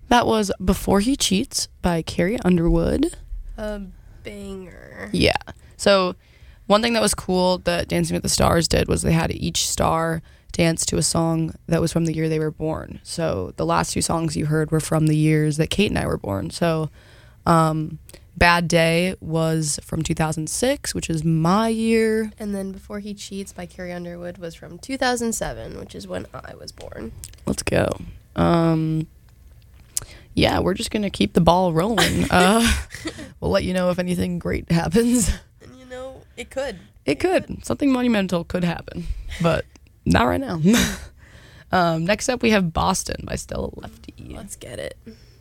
That was Before He Cheats by Carrie Underwood. A banger. Yeah. So one thing that was cool that Dancing with the Stars did was they had each star dance to a song that was from the year they were born. So the last two songs you heard were from the years that Kate and I were born. So Bad Day was from 2006, which is my year. And then Before He Cheats by Carrie Underwood was from 2007, which is when I was born. Let's go. Yeah, we're just going to keep the ball rolling. We'll let you know if anything great happens. And it could. It could. Something monumental could happen, but not right now. Next up, we have Boston by Stella Lefty. Let's get it.